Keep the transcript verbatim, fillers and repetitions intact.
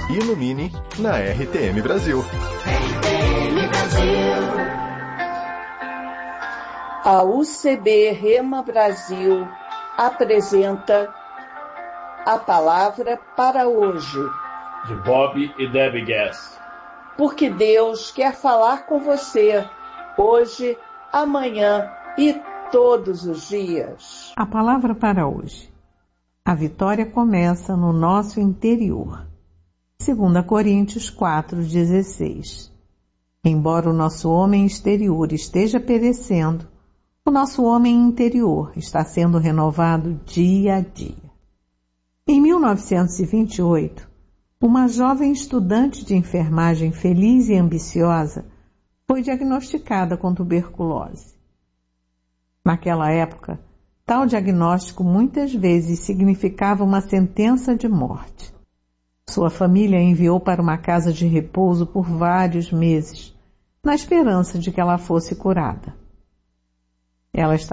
Ilumine na R T M Brasil. R T M Brasil. A U C B Rema Brasil apresenta a palavra para hoje. De Bob e Debbie Gass. Porque Deus quer falar com você hoje, amanhã e todos os dias. A palavra para hoje. A vitória começa no nosso interior. Segunda Coríntios quatro, dezesseis. Embora o nosso homem exterior esteja perecendo, o nosso homem interior está sendo renovado dia a dia. Em mil novecentos e vinte e oito, uma jovem estudante de enfermagem feliz e ambiciosa foi diagnosticada com tuberculose. Naquela época, tal diagnóstico muitas vezes significava uma sentença de morte. Sua família a enviou para uma casa de repouso por vários meses, na esperança de que ela fosse curada. Ela estava